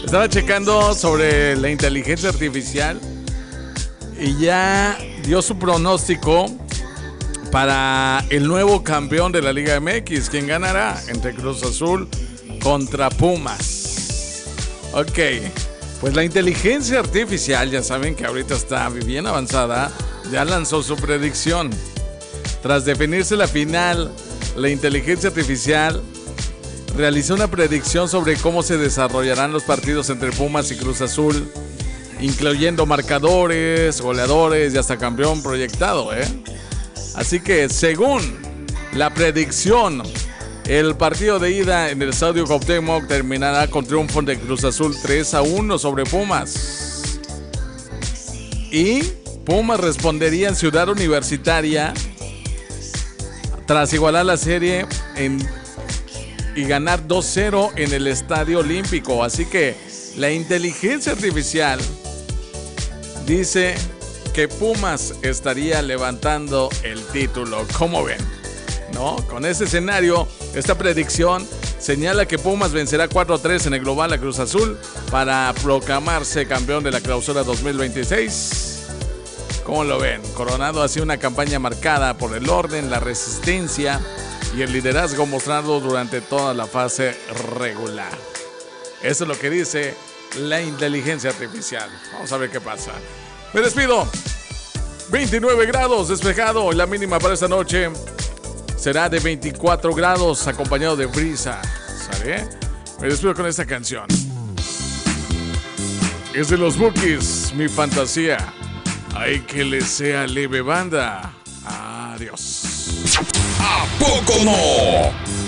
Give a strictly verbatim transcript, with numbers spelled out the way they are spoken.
Estaba checando sobre la inteligencia artificial y ya dio su pronóstico para el nuevo campeón de la Liga M X. ¿Quién ganará entre Cruz Azul contra Pumas? Ok, pues la inteligencia artificial, ya saben que ahorita está bien avanzada, ya lanzó su predicción. Tras definirse la final, la inteligencia artificial realizó una predicción sobre cómo se desarrollarán los partidos entre Pumas y Cruz Azul, incluyendo marcadores, goleadores y hasta campeón proyectado, ¿eh? Así que, según la predicción, el partido de ida en el Estadio Cuauhtémoc terminará con triunfo de Cruz Azul tres a uno sobre Pumas. Y Pumas respondería en Ciudad Universitaria tras igualar la serie en, y ganar dos cero en el Estadio Olímpico. Así que la inteligencia artificial dice que Pumas estaría levantando el título. ¿Cómo ven? ¿No? Con ese escenario, esta predicción señala que Pumas vencerá cuatro a tres en el global a Cruz Azul para proclamarse campeón de la clausura dos mil veintiséis. ¿Cómo lo ven? Coronado ha sido una campaña marcada por el orden, la resistencia y el liderazgo mostrado durante toda la fase regular. Eso es lo que dice la inteligencia artificial. Vamos a ver qué pasa. Me despido. veintinueve grados, despejado. La mínima para esta noche será de veinticuatro grados, acompañado de brisa. ¿Sale? Me despido con esta canción. Es de los Bukis, Mi Fantasía. Hay que le sea leve, banda. Adiós. ¿A poco no?